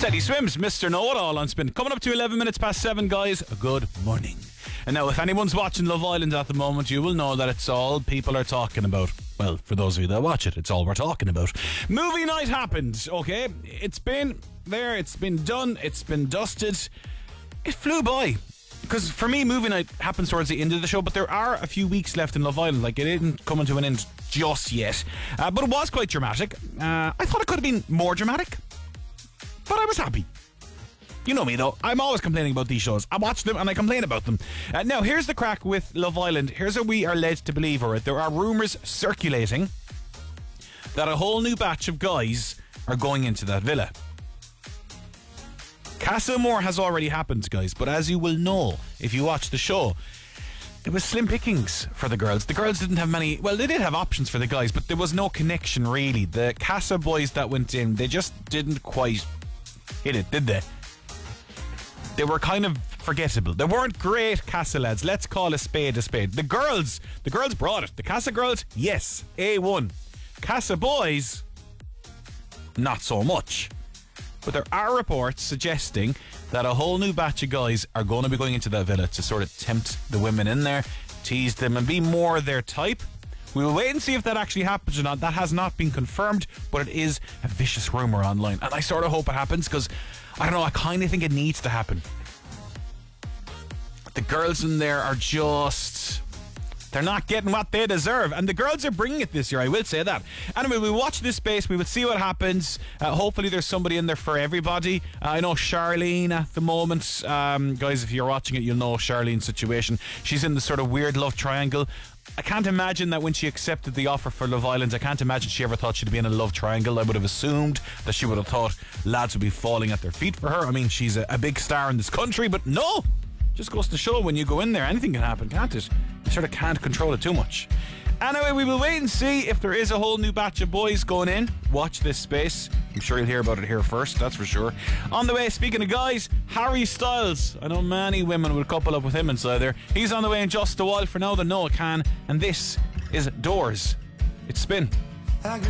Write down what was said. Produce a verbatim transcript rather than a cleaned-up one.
Teddy Swims, Mister Know-It-All on Spin. Coming up to eleven minutes past seven, guys. Good morning. And now, if anyone's watching Love Island at the moment, you will know that it's all people are talking about. Well, for those of you that watch it, it's all we're talking about. Movie night happened, okay? It's been there, it's been done, it's been dusted. It flew by. Because for me, movie night happens towards the end of the show, but there are a few weeks left in Love Island. Like, it isn't coming to an end just yet. Uh, but it was quite dramatic. Uh, I thought it could have been more dramatic. But I was happy. You know me though, I'm always complaining about these shows. I watch them and I complain about them. Uh, now here's the crack with Love Island. Here's what we are led to believe, alright. There are rumours circulating that a whole new batch of guys are going into that villa. Casa Amor has already happened, guys, but as you will know if you watch the show, it was slim pickings for the girls. The girls didn't have many, well, they did have options for the guys, but there was no connection really. The Casa boys that went in, they just didn't quite hit it, did they? They were kind of forgettable. They weren't great Casa lads. Let's call a spade a spade. The girls, the girls brought it. The Casa girls, yes, A one. Casa boys, not so much. But there are reports suggesting that a whole new batch of guys are going to be going into that villa to sort of tempt the women in there, tease them and be more their type. We will wait and see if that actually happens or not. That has not been confirmed, but it is a vicious rumour online. And I sort of hope it happens because, I don't know, I kind of think it needs to happen. The girls in there are just... they're not getting what they deserve. And the girls are bringing it this year, I will say that. Anyway, we'll watch this space. We will see what happens. Uh, hopefully there's somebody in there for everybody. Uh, I know Charlene at the moment. Um, guys, if you're watching it, you'll know Charlene's situation. She's in the sort of weird love triangle. I can't imagine that when she accepted the offer for Love Island, I can't imagine she ever thought she'd be in a love triangle. I would have assumed that she would have thought lads would be falling at their feet for her. I mean, she's a, a big star in this country, but no! Just goes to show when you go in there, anything can happen, can't it? You sort of can't control it too much. Anyway, we will wait and see if there is a whole new batch of boys going in. Watch this space. I'm sure you'll hear about it here first, that's for sure. On the way, speaking of guys, Harry Styles. I know many women would couple up with him inside there. He's on the way in just a while. For now, the Noah can. And this is Doors. It's Spin.